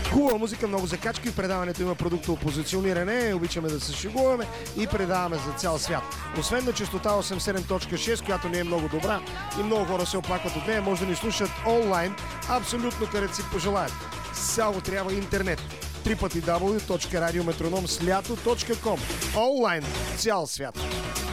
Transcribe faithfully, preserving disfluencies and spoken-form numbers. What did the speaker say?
Хубава музика, много закачки. Предаването има продукто опозициониране. Обичаме да се шегуваме и предаваме за цял свят. Освен на честота осемдесет и седем точка шест, която не е много добра и много хора се оплакват от нея, може да ни слушат онлайн, абсолютно където си пожелаят. Само трябва интернет. три пъти дабъл ю точка радиометроном слято точка ком. Онлайн, цял свят.